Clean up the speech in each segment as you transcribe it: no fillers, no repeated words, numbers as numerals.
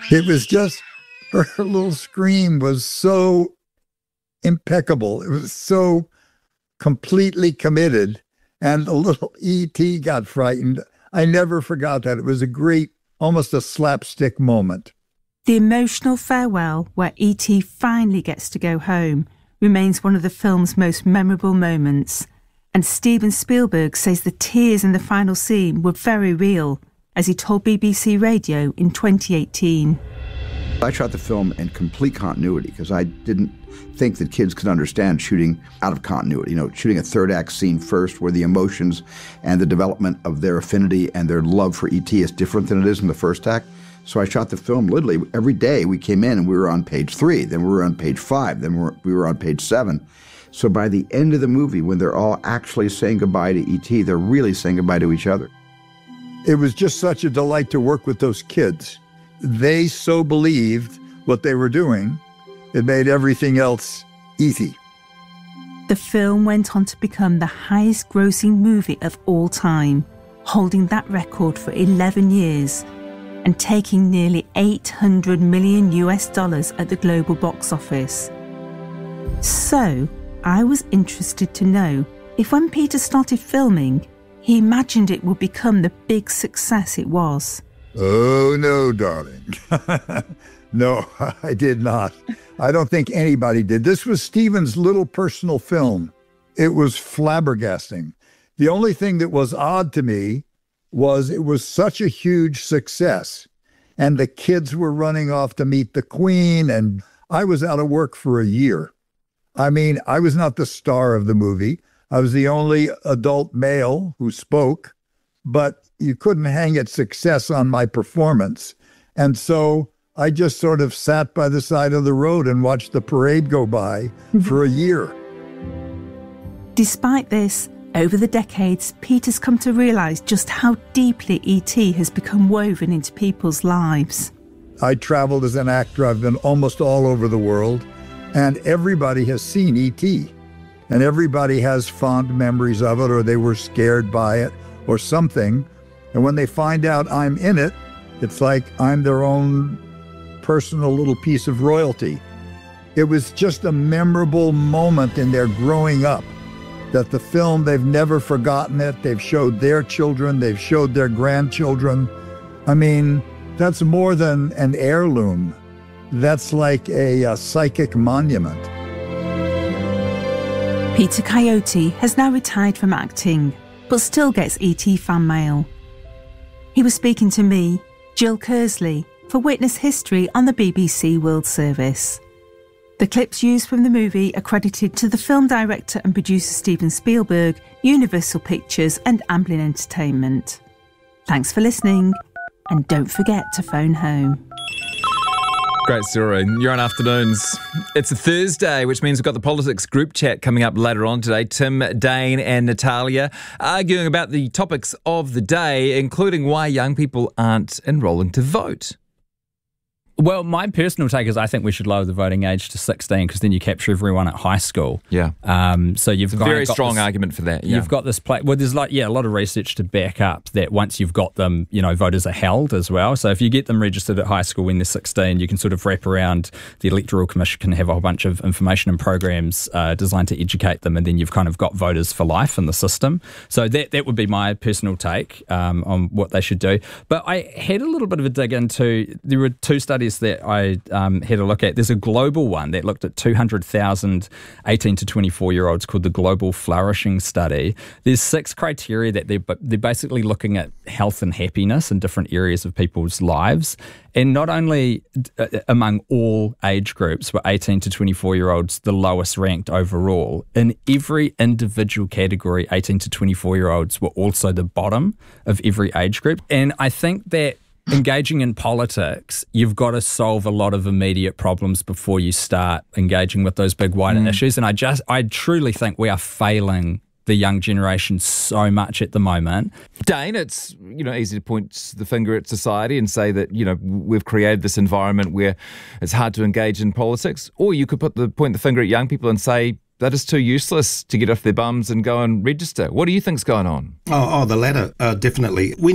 It was just, her little scream was so impeccable. It was so completely committed. And the little E.T. got frightened. I never forgot that. It was a great, almost a slapstick moment. The emotional farewell where E.T. finally gets to go home remains one of the film's most memorable moments. And Steven Spielberg says the tears in the final scene were very real, as he told BBC Radio in 2018. I shot the film in complete continuity because I didn't think that kids could understand shooting out of continuity. You know, shooting a third act scene first where the emotions and the development of their affinity and their love for E.T. is different than it is in the first act. So I shot the film literally every day. We came in and we were on page 3, then we were on page 5, then we were on page 7. So by the end of the movie, when they're all actually saying goodbye to E.T., they're really saying goodbye to each other. It was just such a delight to work with those kids. They so believed what they were doing, it made everything else easy. The film went on to become the highest grossing movie of all time, holding that record for 11 years and taking nearly $800 million at the global box office. So, I was interested to know if when Peter started filming, he imagined it would become the big success it was. Oh, no, darling. No, I did not. I don't think anybody did. This was Steven's little personal film. It was flabbergasting. The only thing that was odd to me was it was such a huge success. And the kids were running off to meet the Queen, and I was out of work for a year. I mean, I was not the star of the movie. I was the only adult male who spoke, but you couldn't hang its success on my performance. And so I just sort of sat by the side of the road and watched the parade go by for a year. Despite this, over the decades, Peter's come to realise just how deeply E.T. has become woven into people's lives. I traveled as an actor. I've been almost all over the world, and everybody has seen E.T. And everybody has fond memories of it, or they were scared by it, or something. And when they find out I'm in it, it's like I'm their own personal little piece of royalty. It was just a memorable moment in their growing up, that the film, they've never forgotten it. They've showed their children, they've showed their grandchildren. I mean, that's more than an heirloom. That's like a psychic monument. Peter Coyote has now retired from acting, but still gets E.T. fan mail. He was speaking to me, Jill Kersley, for Witness History on the BBC World Service. The clips used from the movie are credited to the film director and producer Steven Spielberg, Universal Pictures and Amblin Entertainment. Thanks for listening, and don't forget to phone home. Great story. You're on Afternoons. It's a Thursday, which means we've got the politics group chat coming up later on today. Tim, Dane and Natalia arguing about the topics of the day, including why young people aren't enrolling to vote. Well, my personal take is I think we should lower the voting age to 16 because then you capture everyone at high school. Yeah. So you've got a very strong argument for that. Yeah. You've got this well, there's a lot of research to back up that once you've got them, voters are held as well. So if you get them registered at high school when they're 16, you can sort of wrap around. The Electoral Commission can have a whole bunch of information and programs designed to educate them, and then you've kind of got voters for life in the system. So that would be my personal take on what they should do. But I had a little bit of a dig into, there were two studies that I had a look at. There's a global one that looked at 200,000 18 to 24-year-olds called the Global Flourishing Study. There's 6 criteria that they're basically looking at health and happiness in different areas of people's lives. And not only among all age groups were 18 to 24-year-olds the lowest ranked overall. In every individual category, 18 to 24-year-olds were also the bottom of every age group. And I think that engaging in politics, you've got to solve a lot of immediate problems before you start engaging with those big wider issues. And I truly think we are failing the young generation so much at the moment. Dane, it's easy to point the finger at society and say that we've created this environment where it's hard to engage in politics, or you could point the finger at young people and say that is too useless to get off their bums and go and register. What do you think's going on? Oh, the latter, definitely. We know what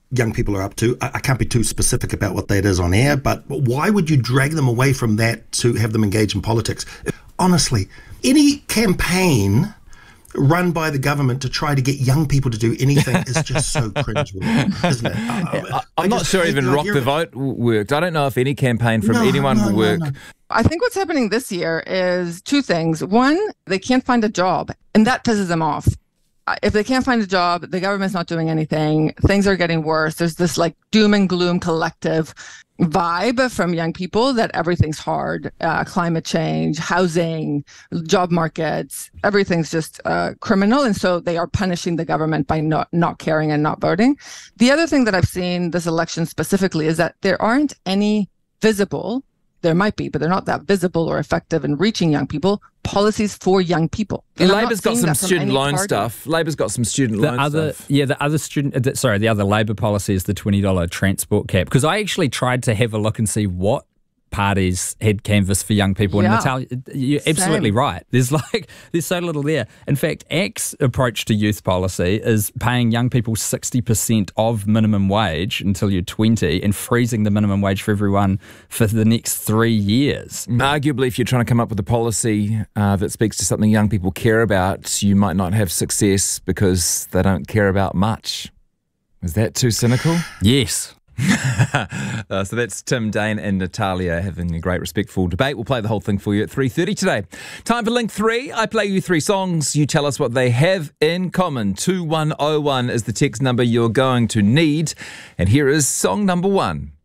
young people are up to. I can't be too specific about what that is on air, but why would you drag them away from that to have them engage in politics? Honestly, any campaign run by the government to try to get young people to do anything is just so cringeworthy, isn't it? I'm not sure even Rock the Vote worked. I don't know if any campaign from anyone will work. No. I think what's happening this year is two things. One, they can't find a job, and that pisses them off. If they can't find a job, the government's not doing anything. Things are getting worse. There's this like doom and gloom collective vibe from young people that everything's hard. Climate change, housing, job markets, everything's just criminal. And so they are punishing the government by not caring and not voting. The other thing that I've seen this election specifically is that there aren't any visible, there might be, but they're not that visible or effective in reaching young people, policies for young people. Labor's got some student loan stuff. Labor's got some student loan stuff. Yeah, the other Labor policy is the $20 transport cap. Because I actually tried to have a look and see what parties had canvassed for young people. Yeah. And Natalia, you're absolutely right. There's so little there. In fact, ACT's approach to youth policy is paying young people 60% of minimum wage until you're 20 and freezing the minimum wage for everyone for the next 3 years. Arguably, if you're trying to come up with a policy that speaks to something young people care about, you might not have success because they don't care about much. Is that too cynical? Yes. So that's Tim, Dane and Natalia having a great respectful debate. We'll play the whole thing for you at 3:30 today. Time for Link 3. I play you 3 songs. You tell us what they have in common. 2101 is the text number you're going to need. And here is song number 1.